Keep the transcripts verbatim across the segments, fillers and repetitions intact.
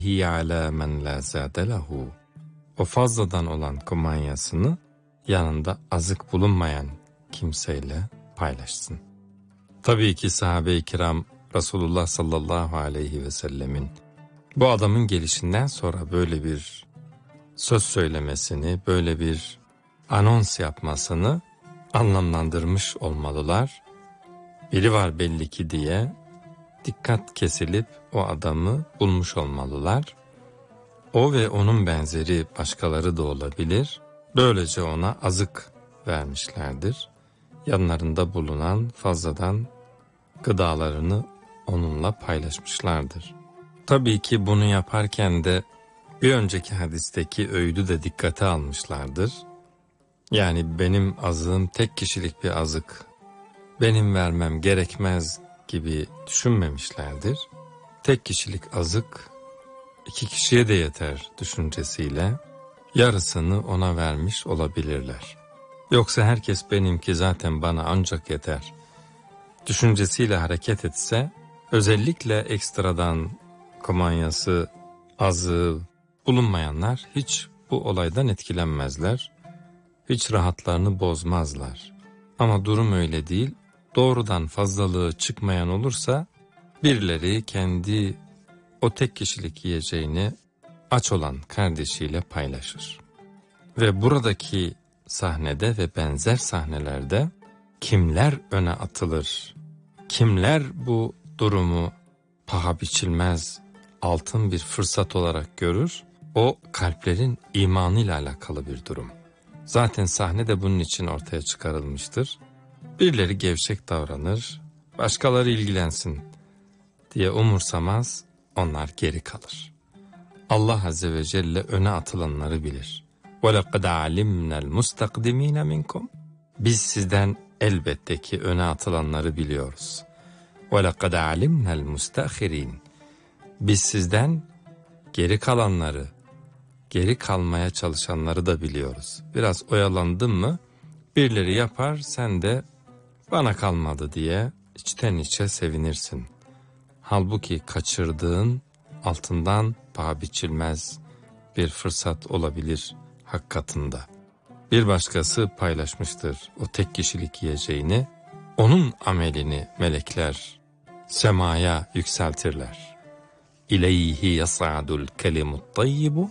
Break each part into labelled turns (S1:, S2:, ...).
S1: hiye ala men la zade lehu. O fazladan olan kumanyasını yanında azık bulunmayan kimseyle paylaşsın. Tabii ki sahabe-i kiram Resulullah sallallahu aleyhi ve sellemin bu adamın gelişinden sonra böyle bir söz söylemesini, böyle bir anons yapmasını anlamlandırmış olmalılar. Biri var belli ki diye dikkat kesilip o adamı bulmuş olmalılar. O ve onun benzeri başkaları da olabilir. Böylece ona azık vermişlerdir. Yanlarında bulunan fazladan gıdalarını onunla paylaşmışlardır. Tabii ki bunu yaparken de bir önceki hadisteki öğüdü de dikkate almışlardır. Yani benim azığım tek kişilik bir azık, benim vermem gerekmez gibi düşünmemişlerdir. Tek kişilik azık iki kişiye de yeter düşüncesiyle yarısını ona vermiş olabilirler. Yoksa herkes benimki zaten bana ancak yeter düşüncesiyle hareket etse, özellikle ekstradan kumanyası, azığı bulunmayanlar hiç bu olaydan etkilenmezler, hiç rahatlarını bozmazlar. Ama durum öyle değil, doğrudan fazlalığı çıkmayan olursa, birileri kendi o tek kişilik yiyeceğini aç olan kardeşiyle paylaşır. Ve buradaki sahnede ve benzer sahnelerde kimler öne atılır, kimler bu durumu paha biçilmez altın bir fırsat olarak görür, o kalplerin imanıyla alakalı bir durum. Zaten sahne de bunun için ortaya çıkarılmıştır. Birileri gevşek davranır, başkaları ilgilensin diye umursamaz, onlar geri kalır. Allah Azze ve Celle öne atılanları bilir. وَلَقَدْ عَلِمْنَا الْمُسْتَقْدِم۪ينَ مِنْكُمْ Biz sizden elbette ki öne atılanları biliyoruz. وَلَقَدْ عَلِمْنَا الْمُسْتَأْخِر۪ينَ Biz sizden geri kalanları, geri kalmaya çalışanları da biliyoruz. Biraz oyalandın mı, birileri yapar, sen de bana kalmadı diye içten içe sevinirsin. Halbuki kaçırdığın altından paha biçilmez bir fırsat olabilir hak katında. Bir başkası paylaşmıştır o tek kişilik yiyeceğini, onun amelini melekler semaya yükseltirler. İleyhi yas'adul kelimut tayyibu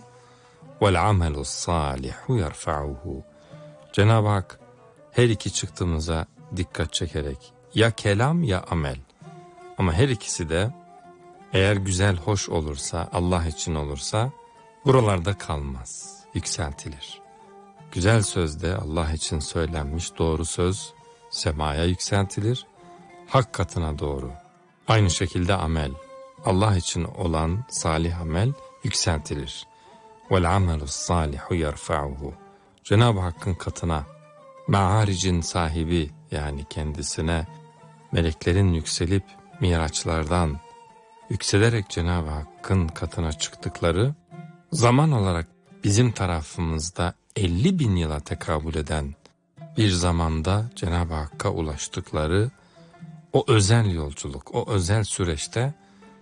S1: vel amelus salihu yerfa'uhu. Cenab-ı Hak her iki çıktığımıza dikkat çekerek ya kelam ya amel, ama her ikisi de eğer güzel, hoş olursa, Allah için olursa buralarda kalmaz, yükseltilir. Güzel sözde Allah için söylenmiş doğru söz semaya yükseltilir, hak katına doğru. Aynı şekilde amel, Allah için olan salih amel yükseltilir. Vel amelus salihu yerfa'uhu. Cenab-ı Hakk'ın katına, me'aricin sahibi yani kendisine meleklerin yükselip miraçlardan yükselerek Cenab-ı Hakk'ın katına çıktıkları zaman olarak bizim tarafımızda elli bin yıla tekabül eden bir zamanda Cenab-ı Hakk'a ulaştıkları o özel yolculuk, o özel süreçte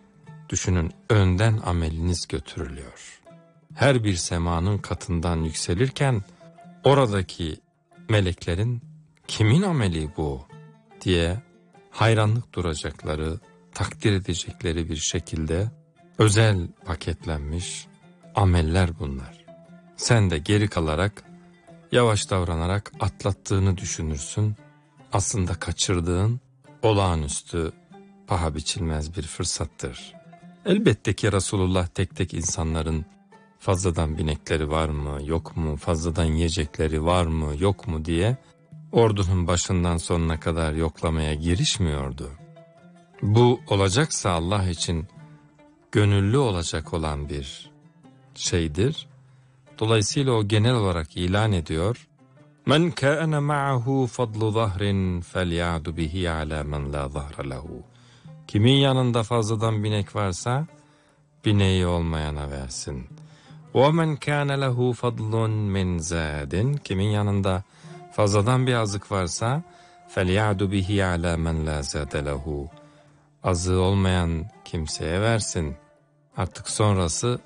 S1: düşünün önden ameliniz götürülüyor. Her bir semanın katından yükselirken oradaki meleklerin kimin ameli bu diye hayranlık duracakları, takdir edecekleri bir şekilde özel paketlenmiş ameller bunlar. Sen de geri kalarak, yavaş davranarak atlattığını düşünürsün. Aslında kaçırdığın olağanüstü, paha biçilmez bir fırsattır. Elbette ki Resulullah tek tek insanların fazladan binekleri var mı, yok mu, fazladan yiyecekleri var mı, yok mu diye ordunun başından sonuna kadar yoklamaya girişmiyordu. Bu olacaksa Allah için gönüllü olacak olan bir şeydir. Dolayısıyla o genel olarak ilan ediyor. Men kana ma'ahu fadlu zahrin felya'du bihi ala men la zahra lehu. Kimin yanında fazladan binek varsa bineği olmayana versin. Ve men kana lehu fadlun min zadin. Kimin yanında fazladan bir azık varsa felya'du bihi ala men la zade lehu. Azığı olmayan kimseye versin. Artık sonrası